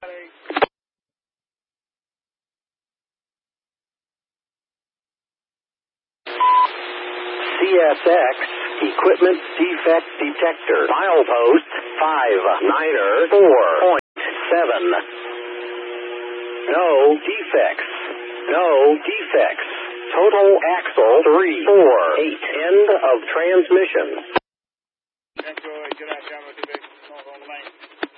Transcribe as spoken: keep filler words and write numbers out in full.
C S X Equipment Defect Detector. Milepost five niner four point seven. No defects. No defects. Total axle three four eight. End of transmission. Echo, get out, down with the big on the lane.